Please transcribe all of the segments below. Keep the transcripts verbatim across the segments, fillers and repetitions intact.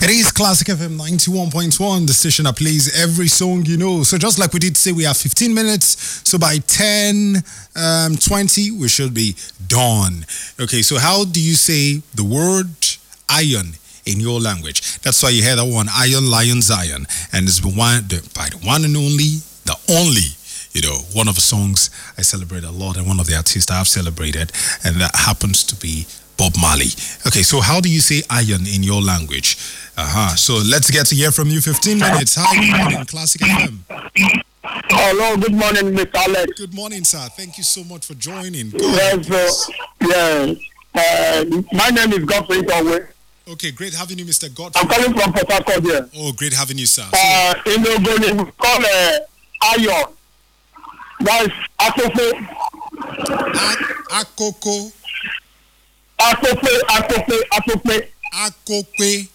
It is Classic F M ninety-one point one, the station that plays every song you know. So just like we did say, we have fifteen minutes. So by ten twenty, we should be done. Okay, so how do you say the word iron in your language? That's why you hear that one, Iron Lion Zion. And it's been one, the, by the one and only, the only, you know, one of the songs I celebrate a lot and one of the artists I've celebrated. And that happens to be Bob Marley. Okay, so how do you say iron in your language? Uh-huh. So let's get to hear from you. fifteen minutes. Hi, good morning, Classic F M. Hello, good morning, Mister Alex. Good morning, sir. Thank you so much for joining. Go yes, uh, yeah. Uh, my name is Godfrey Itowe. Okay, great having you, Mister Godfrey. I'm calling from Port Harcourt here. Oh, great having you, sir. Uh, in Ogoni, we call uh, iron. That's Akofe. Akoko. Akofe, Akofe, Akofe. Akope.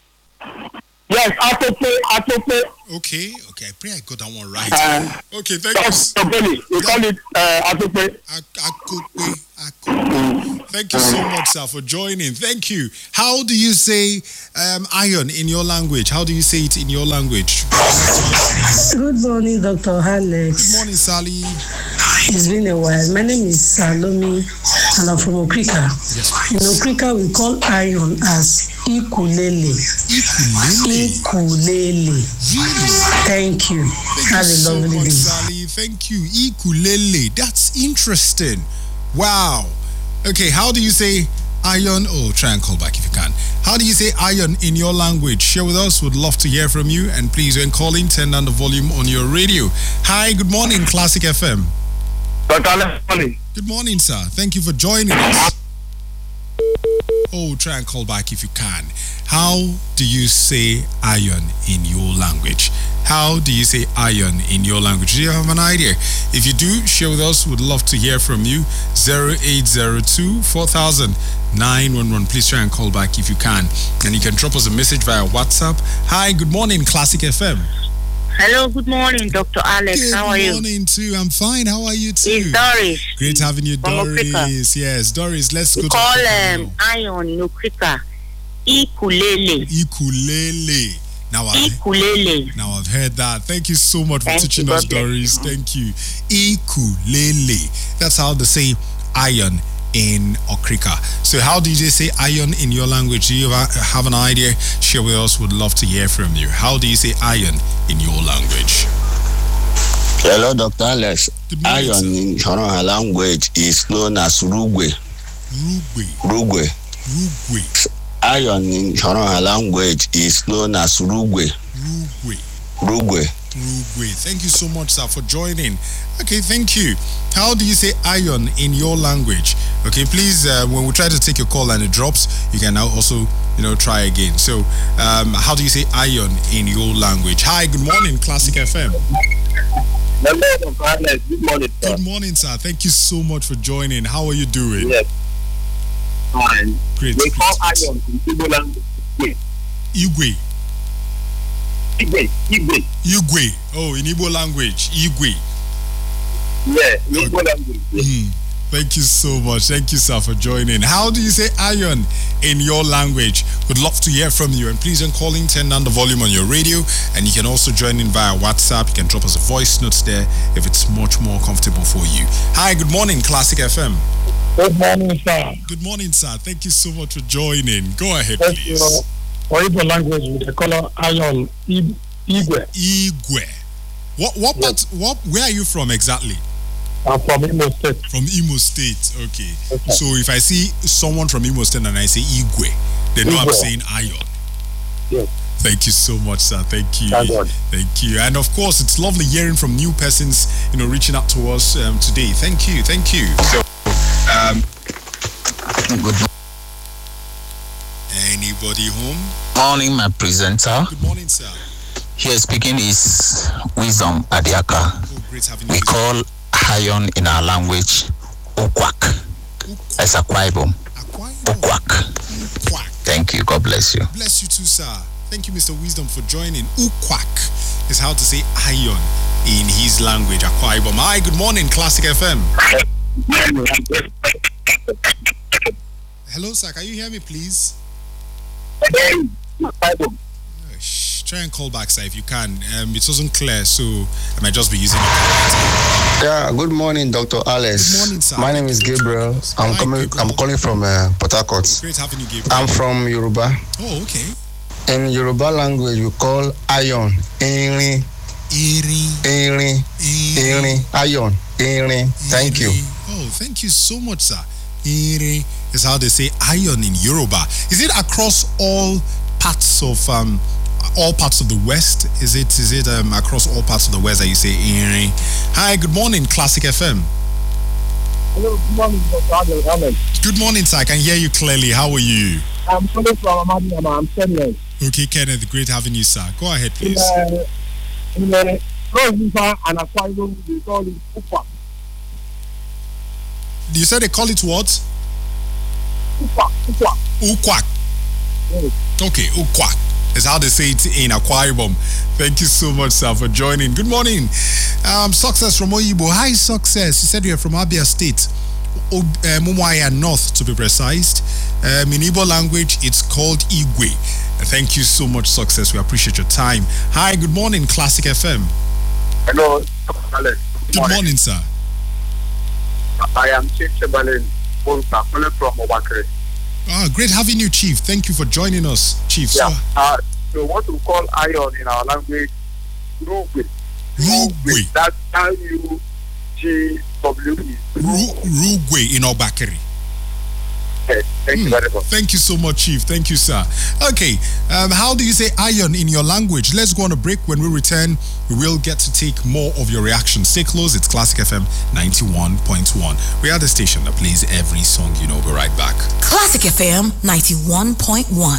Yes, Akofe, Akofe. Okay, okay. I pray I got that one right. Uh, okay, thank you. Ogoni, we yeah. call it uh, Akofe. Akope, Akope. Thank you so much, sir, for joining. Thank you. How do you say um, iron in your language? How do you say it in your language? Good morning, Doctor Alex. Good morning, Sally. It's been a while. My name is Salome, and I'm from Okrika. Yes, in Okrika, we call iron as ukulele. Ukulele. Ukulele. Thank you. Thank Have you a so lovely much, day. Sally. Thank you. Ukulele. That's interesting. Wow. Okay, how do you say iron? Oh, try and call back if you can. How do you say iron in your language? Share with us. Would love to hear from you. And please, when calling, turn down the volume on your radio. Hi, good morning, Classic F M. Good morning, sir. Thank you for joining us. Oh, try and call back if you can. How do you say iron in your language? How do you say iron in your language? Do you have an idea? If you do, share with us. Would love to hear from you. zero eight zero two, four thousand, nine one one. Please try and call back if you can. And you can drop us a message via WhatsApp. Hi, good morning, Classic F M. Hello, good morning, Doctor Alex. Good How are you? Good morning, too. I'm fine. How are you, too? It's Doris. Great having you, From Doris. Okrika. Yes, Doris, let's we go call, to um, iron in Okrika Ukulele. Ukulele. Now I've, Ukulele. now I've heard that. Thank you so much for Thank teaching you, us, God Doris. Thank you. Ukulele. That's how they say iron in Okrika. So how do you say iron in your language? Do you have an idea? Share with us. Would love to hear from you. How do you say iron in your language? Hello, Doctor Alex. Morning, iron sir. in Shona language is known as Rugwe. Rugwe. Rugwe. Rugwe. Iron in Shona language is known as Rugwe. Rugwe. Rugwe. Rugwe. Thank you so much, sir, for joining. Okay, thank you. How do you say iron in your language? Okay, please, uh, when we try to take your call and it drops, you can now also, you know, try again. So, um, how do you say iron in your language? Hi, good morning, Classic F M. Hello, Doctor Alex. Good morning, sir. Good morning, sir. Thank you so much for joining. How are you doing? Yes. Fine. Great. We great, call great. iron in Igbo language. Igwe. Igwe. Igwe. Igwe. Oh, in Igbo language, Igwe. Yeah, in Igbo language. Yes. Mm. Thank you so much. Thank you, sir, for joining. How do you say iron in your language? Would love to hear from you. And please, when calling, turn down the volume on your radio. And you can also join in via WhatsApp. You can drop us a voice note there if it's much more comfortable for you. Hi, good morning, Classic F M. Good morning, sir. Good morning, sir. Thank you so much for joining. Go ahead, Thank please. you. For Igbo language, we call iron Igwe. Igwe. What, what part, what, where are you from exactly? I'm from Imo State. From Imo State, okay. Okay. So if I see someone from Imo State and I say Igwe, they know I'm Igwe. saying iron. Yes. Thank you so much, sir. Thank you. Thank God. Thank you. And of course, it's lovely hearing from new persons, you know, reaching out to us um, today. Thank you. Thank you. So, um, Good anybody home? morning, my presenter. Good morning, sir. Here speaking is Wisdom Adiaka. Oh, great having you. We call iron in our language Ukwak. As a Kwaibom. Ukwak. Quack. Thank you. God bless you. Bless you too, sir. Thank you, Mister Wisdom, for joining. Ukwak is how to say iron in his language. Akwa Ibom. Hi, good morning, Classic F M. Hello, sir. Can you hear me, please? Try and call back, sir, if you can. Um, it wasn't clear, so I might just be using it. Yeah, good morning, Doctor Alex. Good morning, sir. My name is Gabriel. I'm Hi, coming. Gabriel. I'm calling from uh, Port Harcourt. Great having you, Gabriel. I'm from Yoruba. Oh, okay. In Yoruba language, we call iron irin, Iri. irin, irin, iron, irin. Thank you. Oh, thank you so much, sir. Iri is how they say iron in Yoruba. Is it across all parts of um all parts of the West? Is it is it um across all parts of the West that you say Iri? Hi, good morning, Classic F M. Hello, good morning, Doctor Alex. Good morning, sir. I can hear you clearly. How are you? I'm calling from Amadi, and I'm Kenneth. Okay, Kenneth, great having you, sir. Go ahead, In please. uh, in the Cross River and Akwa Ibom, we call it Upa. You said they call it what? Upa, Upa. Ukwak. Yes. Okay, Ukwak is how they say it in Akwa Ibom. Thank you so much, sir, for joining. Good morning. Um, Success from Oyibo. Hi, Success. You said you're from Abia State. O- uh, Mumuaya North, to be precise. Um, in Igbo language, it's called Igwe. Uh, Thank you so much, Success. We appreciate your time. Hi, good morning, Classic F M. Hello, Doctor Alex. Good morning, sir. I am Chief Chebalin, calling from Obakere. Ah, great having you, Chief. Thank you for joining us, Chief. Yeah. So, Uh, so what we call iron in our language, Rugwe. Rugwe. That's R U G W E. Ru- Rugwe in Obakere. Okay, thank you very much. Thank you so much, Chief. Thank you, sir. Okay, um, how do you say iron in your language? Let's go on a break. When we return, we will get to take more of your reactions. Stay close. It's Classic F M ninety-one point one. We are the station that plays every song you know. We'll be right back. Classic F M ninety-one point one.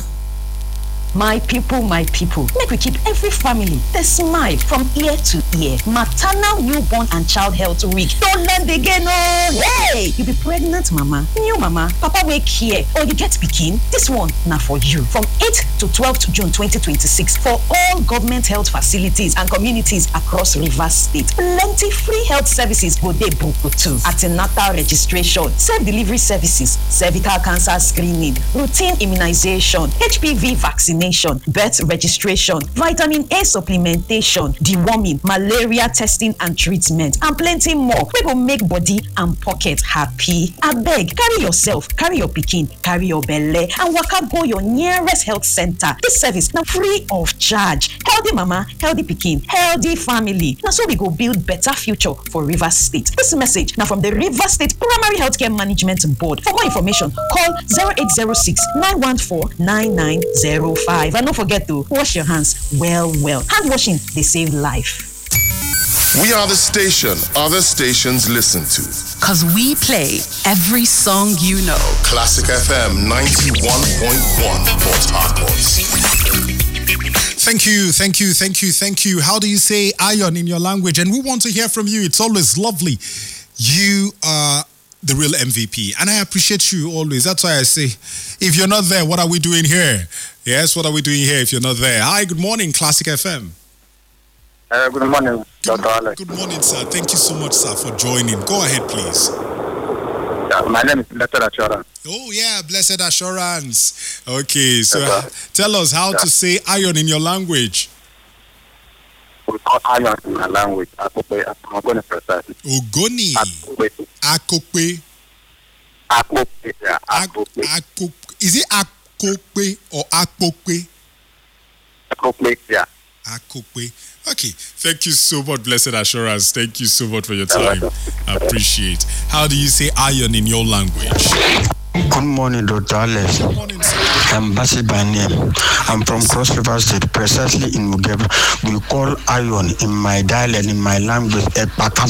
My people, my people, make we keep every family the smile from ear to ear. Maternal, newborn, and child health week. Don't let the again, oh, hey! You be pregnant, mama, new mama, papa wake here, or you get pikin. This one now for you. From eighth to twelfth June twenty twenty-six for all government health facilities and communities across Rivers State. Plenty free health services go dey book too. Antenatal registration, self-delivery services, cervical cancer screening, routine immunization, H P V vaccination, birth registration, vitamin A supplementation, deworming, malaria testing and treatment, and plenty more. We go make body and pocket happy. Abeg, carry yourself, carry your pikin, carry your belle, and waka go your nearest health center. This service now free of charge. Healthy mama, healthy pikin, healthy family. Now so we go build better future for Rivers State. This message now from the Rivers State Primary Healthcare Management Board. For more information, call zero eight zero six, nine one four, nine nine zero five. And don't forget to wash your hands well, well. Hand washing, they save life. We are the station other stations listen to. Cause we play every song you know. Classic F M ninety-one point one Port Harcourt. Thank you, thank you, thank you, thank you. How do you say iron in your language? And we want to hear from you. It's always lovely. You are the real M V P. And I appreciate you always. That's why I say, if you're not there, what are we doing here? Yes, what are we doing here if you're not there? Hi, good morning, Classic F M. Uh, good morning, Doctor Alex. Good morning, sir. Thank you so much, sir, for joining. Go ahead, please. Yeah, my name is Blessed Assurance. Oh, yeah, Blessed Assurance. Okay, so Yes, uh, tell us how Yeah. to say iron in your language. We call iron in our language. Akope, I'm going to precise it. Ogoni. Akope. Akope. Akope, yeah, Ak- Akope. Akope. Is it Akope or Akope? Akope, yeah. Akope. Okay. Thank you so much, Blessed Assurance. Thank you so much for your time. I appreciate. How do you say iron in your language? Good morning, Doctor Alex. Good morning, sir. I'm Basi by name. I'm from Cross River State, precisely in Ugeb. We call iron in my dialect, in my language, ekpatam.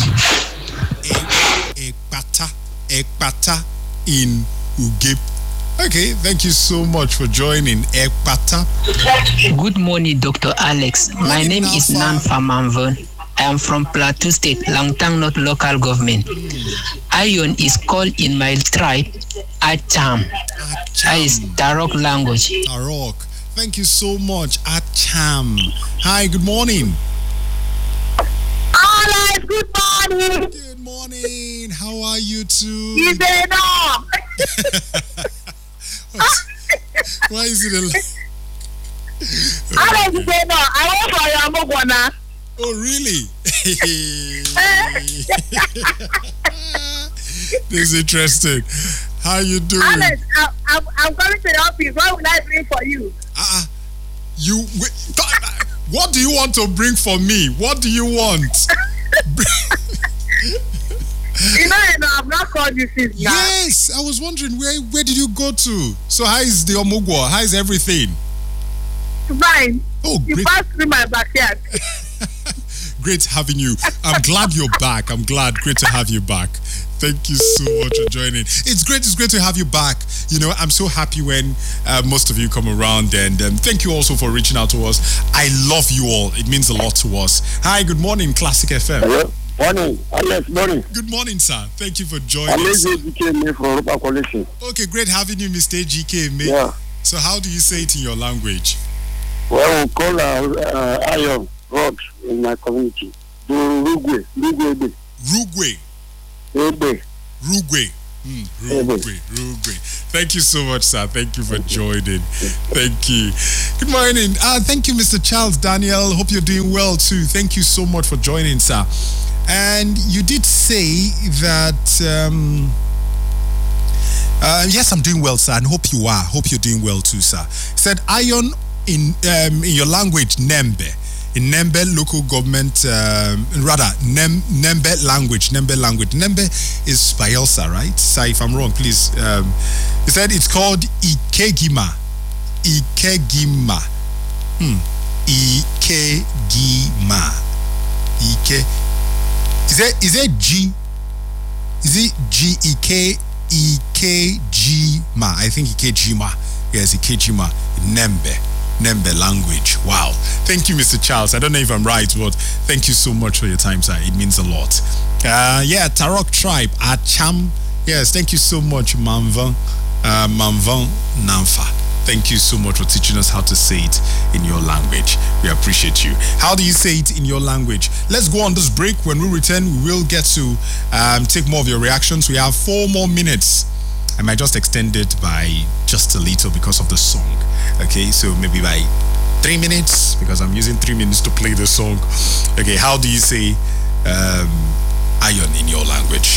E- Ekpata. Ekpata in Ugeb. Okay, thank you so much for joining. Ekpata. Good morning, Doctor Alex. My Morning, name is Nan Alpha. Famanvan. I am from Plateau State, Langtang North Local Government. Iron is called in my tribe Acham. That is Tarok language. Tarok. Thank you so much, Acham. Hi, good morning. Alex, good morning. Good morning. How are you two? You say no. Why is it a I don't say no. I want for your Mogwana. Oh, really? This is interesting. How you doing? Alex, I, I'm, I'm coming to the office. What would I bring for you? Uh, you. What do you want to bring for me? What do you want? You know, you know, I've not called you since now. Yes, I was wondering where where did you go to? So how is the Omugwa? How is everything? Fine. Oh, you great. passed through my backyard. Great having you. I'm glad you're back. I'm glad. Great to have you back. Thank you so much for joining. It's great. It's great to have you back. You know, I'm so happy when uh, most of you come around, and um, thank you also for reaching out to us. I love you all. It means a lot to us. Hi, good morning, Classic F M. Hello. Morning. Alex, morning. Good morning, sir. Thank you for joining I'm us. G K May from Rupa Collection. Okay, great having you, Mister G K May. Yeah. So how do you say it in your language? Well, we call uh, uh, iron rod in my community. The Rugwe. Rugwe. Rugwe. Rugwe. Rugwe. Mm, Rugwe. Rugwe. Thank you so much, sir. Thank you for joining. Thank you. Good morning. Uh, thank you, Mister Charles Daniel. Hope you're doing well too. Thank you so much for joining, sir. And you did say that, um, uh, yes, I'm doing well, sir, and hope you are. Hope you're doing well too, sir. Said iron in um, in your language, Nembe. In Nembe local government, um, rather, Nem, Nembe language, Nembe language. Nembe is Bayelsa, right? Sir, if I'm wrong, please. Um, he said it's called Ikegima. Ikegima. Hmm. Ikegima. Ike. Is it, is it G? Is it G E K E K G M A? I think Ikejima. Yes, Ikejima. Nembe. Nembe language. Wow. Thank you, Mister Charles. I don't know if I'm right, but thank you so much for your time, sir. It means a lot. Uh, yeah, Tarok tribe. Acham. Yes, thank you so much, Manvan. Uh, Manvan Namfa. Thank you so much for teaching us how to say it in your language. We appreciate you. How do you say it in your language? Let's go on this break. When we return, we will get to um, take more of your reactions. We have four more minutes. I might just extend it by just a little because of the song. Okay, so maybe by three minutes because I'm using three minutes to play the song. Okay, how do you say um, iron in your language?